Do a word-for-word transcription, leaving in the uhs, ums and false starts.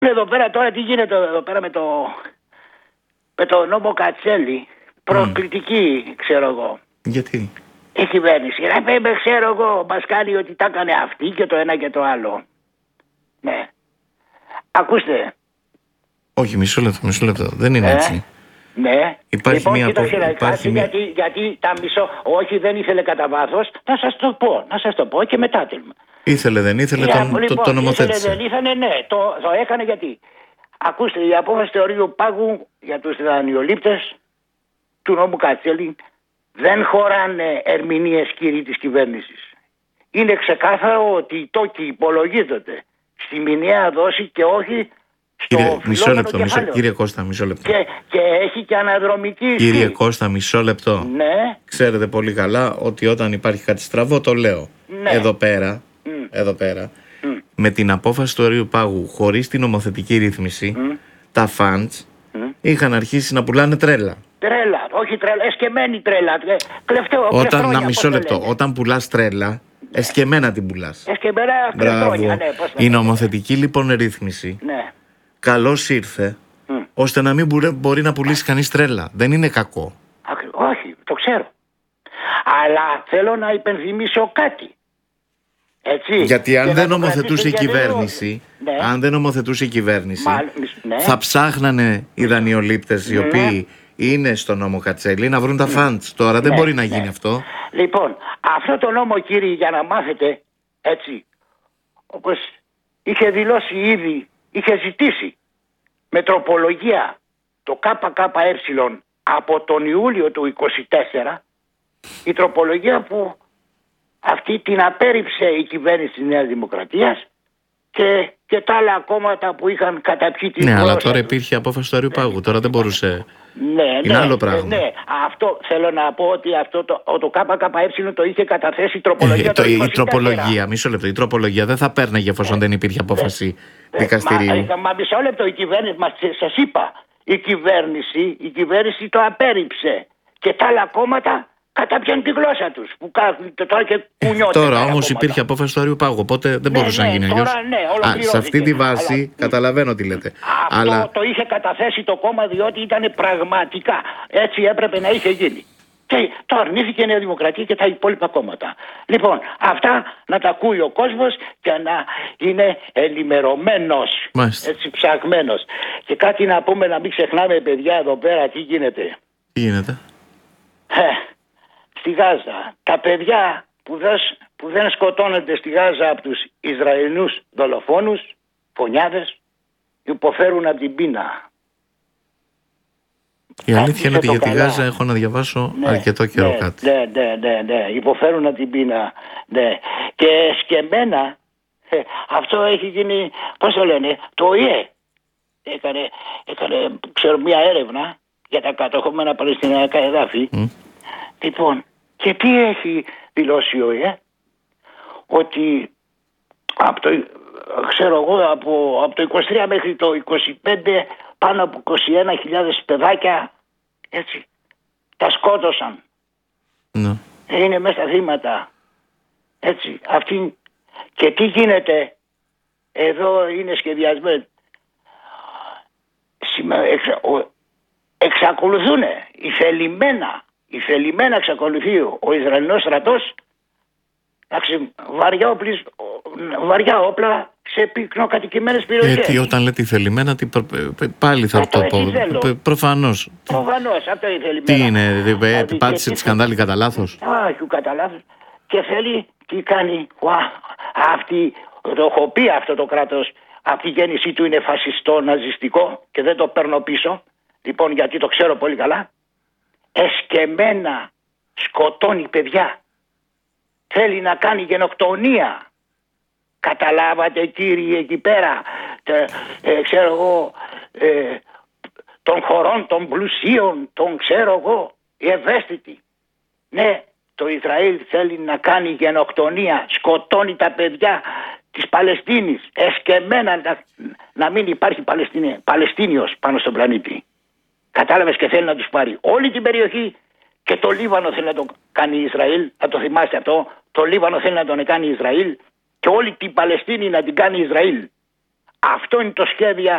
Εδώ πέρα τώρα τι γίνεται εδώ πέρα με το, με το νόμο Κατσέλη. Προκλητική, mm. ξέρω εγώ. Γιατί? Η κυβέρνηση. Ρε με ξέρω εγώ, μας κάνει ότι τα έκανε αυτή και το ένα και το άλλο. Ναι. Ακούστε. Όχι, μισό λεπτό, μισό λεπτό. Δεν είναι ε, έτσι. Ναι. Υπάρχει λοιπόν, μια κοίταξε, απο... υπάρχει μια... γιατί, γιατί τα μισό... Όχι, δεν ήθελε κατά βάθος. Να σας το πω. Να σας το πω και μετά τέλμα. Ήθελε, δεν ήθελε, τον, λοιπόν, το, το νομοθέτησε. Ήθελε, δεν ήθελε, ναι. Το, το έκανε γιατί. Ακούστε, η απόφαση του ορίου πάγου για τους δανειολήπτες του νόμου Κατσέλη δεν χωράνε ερμηνείες, κύριοι της κυβέρνησης. Είναι ξεκάθαρο ότι οι τόκοι υπολογίζονται στη μηνιαία δόση και όχι στο κύριε, μισό λεπτό, μισό, κύριε Κώστα, μισό λεπτό. Και, και έχει και αναδρομική ισχύ. Κύριε Κώστα, μισό λεπτό. Ναι. Ξέρετε πολύ καλά ότι όταν υπάρχει κάτι στραβό το λέω. Ναι. Εδώ πέρα, mm. εδώ πέρα mm. με την απόφαση του ορίου πάγου χωρίς την νομοθετική ρύθμιση mm. τα funds mm. είχαν αρχίσει να πουλάνε τρέλα. Τρέλα, όχι τρέλα, εσκεμμένη τρέλα. Κλεφτό, όταν, να μισό λεπτό, όταν πουλάς τρέλα, εσκεμμένα την πουλάς. Εσκεμμένα κλεφτόνια, ναι. Η νομοθετική λοιπόν ρύθμιση ναι. καλώς ήρθε mm. ώστε να μην μπορεί, μπορεί να πουλήσει κανείς τρέλα. Δεν είναι κακό. Όχι, το ξέρω. Αλλά θέλω να υπενθυμίσω κάτι. Έτσι. Γιατί αν δεν νομοθετούσε η κυβέρνηση, ναι. αν δεν νομοθετούσε η κυβέρνηση, Μα, ναι. θα ψάχνανε οι δανειολήπτες οι ναι. οποίοι είναι στο νόμο Κατσέλη να βρουν τα funds. Τώρα δεν ναι, μπορεί να γίνει ναι. αυτό. Λοιπόν, αυτό το νόμο, κύριοι, για να μάθετε, έτσι, όπως είχε δηλώσει ήδη, είχε ζητήσει με τροπολογία το ΚΚΕ από τον Ιούλιο του είκοσι τέσσερα, η τροπολογία που αυτή την απέρριψε η κυβέρνηση της Νέας Δημοκρατίας και, και τα άλλα κόμματα που είχαν καταπιεί την. Ναι, αλλά τώρα υπήρχε απόφαση του ορίου πάγου. Τώρα δεν μπορούσε. Ναι, είναι ναι, άλλο πράγμα. Ναι, ναι. Αυτό θέλω να πω ότι αυτό το, το ΚΚΕ το είχε καταθέσει η τροπολογία. Ε, το, η τροπολογία, μισό λεπτό. Η τροπολογία δεν θα πέρναγε εφόσον ε, δεν υπήρχε απόφαση ε, δικαστηρίου. Μα, μα μισό λεπτό, η κυβέρνηση, μα σας είπα, η κυβέρνηση, η κυβέρνηση το απέρριψε και τα άλλα κόμματα κατάπιαν τη γλώσσα τους που κάνουν τώρα και κουνιόνται. Ε, τώρα όμως υπήρχε απόφαση του ορίου πάγου, οπότε δεν ναι, μπορούσε ναι, να γίνει αλλιώς. Ναι, σε αυτή τη βάση αλλά, καταλαβαίνω τι λέτε. Αυτό αλλά... το είχε καταθέσει το κόμμα διότι ήταν πραγματικά έτσι έπρεπε να είχε γίνει. Και το αρνήθηκε η Νέα Δημοκρατία και τα υπόλοιπα κόμματα. Λοιπόν, αυτά να τα ακούει ο κόσμος και να είναι ενημερωμένος, έτσι ψαγμένος. Και κάτι να πούμε, να μην ξεχνάμε, παιδιά, εδώ πέρα τι γίνεται. Τι γίνεται? Ε, στη Γάζα, τα παιδιά που δεν, που δεν σκοτώνονται στη Γάζα από τους Ισραηλινούς δολοφόνους, φωνιάδες, υποφέρουν από την πείνα. Η αλήθεια είναι ότι για τη Γάζα έχω να διαβάσω ναι, αρκετό καιρό ναι, κάτι. Ναι, ναι, ναι, ναι, υποφέρουν από την πείνα. Ναι. Και σκεμμένα, ε, αυτό έχει γίνει, πώς το λένε, το ΟΗΕ έκανε, έκανε ξέρω, μια έρευνα για τα κατοχωμένα παλαιστινιακά εδάφη. Mm. Λοιπόν, και τι έχει δηλώσει ο ΟΗΕ? Ότι από το, ξέρω εγώ, από, από το είκοσι τρία μέχρι το είκοσι πέντε πάνω από είκοσι ένα χιλιάδες παιδάκια, έτσι, τα σκότωσαν. No. Είναι μέσα στα θύματα. Έτσι, αυτή. Και τι γίνεται? Εδώ είναι σχεδιασμένο. Εξακολουθούν οι θελημένα, οι θελημένα εξακολουθεί ο Ισραηλινός στρατός, εντάξει, βαριά, όπλης, βαριά όπλα σε πυκνοκατοικημένες περιοχές. Γιατί όταν λέτε θελημένα, τι προ... πάλι θα το, το πω. Προφανώς. Προφανώς, αυτό είναι θελημένα. Τι είναι, δηλαδή, πάτησε τη σκανδάλη κατά λάθος? Όχι, κατά λάθος. Και θέλει, τι κάνει, ουα, αυτή, το έχω πει αυτό το κράτος, αυτή η γέννησή του είναι φασιστό, ναζιστικό και δεν το παίρνω πίσω. Λοιπόν, γιατί το ξέρω πολύ καλά. Εσκεμμένα σκοτώνει παιδιά. Θέλει να κάνει γενοκτονία. Καταλάβατε, κύριοι, εκεί πέρα, τε, ε, ξέρω εγώ, ε, των χωρών, των πλουσίων, των ξέρω εγώ, οι ευαίσθητοι. Ναι, το Ισραήλ θέλει να κάνει γενοκτονία, σκοτώνει τα παιδιά της Παλαιστίνης, εσκεμμένα να, να μην υπάρχει Παλαιστίνιος πάνω στον πλανήτη. Κατάλαβες, και θέλει να τους πάρει όλη την περιοχή και το Λίβανο θέλει να το κάνει Ισραήλ, θα το θυμάστε αυτό, το Λίβανο θέλει να τον κάνει Ισραήλ και όλη την Παλαιστίνη να την κάνει Ισραήλ. Αυτό είναι το σχέδιο